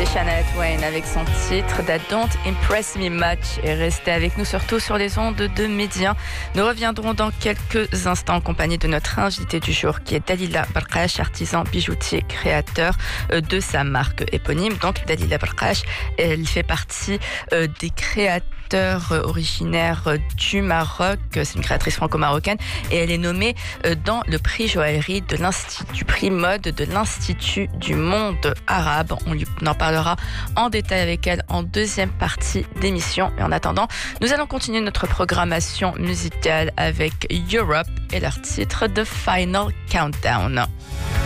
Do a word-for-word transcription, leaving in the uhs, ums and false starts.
Shania Twain avec son titre That Don't Impress Me Much et restez avec nous surtout sur les ondes de Média. Nous reviendrons dans quelques instants en compagnie de notre invité du jour qui est Dalila Barqash, artisan bijoutier créateur de sa marque éponyme. Donc Dalila Barqash, elle fait partie des créateurs originaires du Maroc. C'est une créatrice franco-marocaine et elle est nommée dans le prix joaillerie de l'Institut, du prix mode de l'Institut du monde arabe. On lui en parlera en détail avec elle en deuxième partie d'émission. Et en attendant, nous allons continuer notre programmation musicale avec Europe et leur titre The Final Countdown.